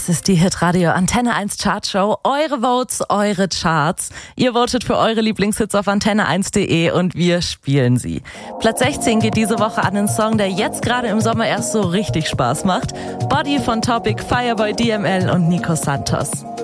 Das ist die Hitradio Antenne 1 Chartshow. Eure Votes, eure Charts. Ihr votet für eure Lieblingshits auf antenne1.de und wir spielen sie. Platz 16 geht diese Woche an den Song, der jetzt gerade im Sommer erst so richtig Spaß macht. Body von Topic, Fireboy DML und Nico Santos.